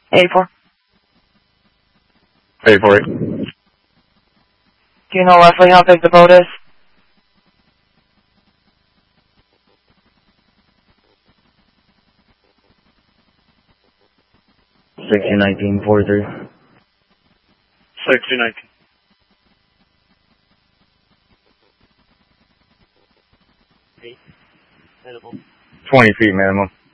84. 848. Do you know roughly how big the boat is? 601943. 6019. 20 feet minimum.